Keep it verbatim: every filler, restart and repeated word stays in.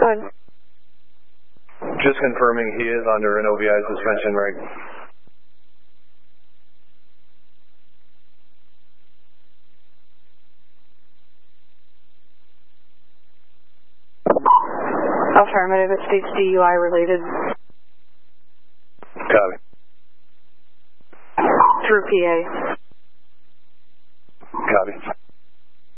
Go ahead. Just confirming he is under an O V I suspension, right? Affirmative, it states D U I related. Copy. Through P A. Copy.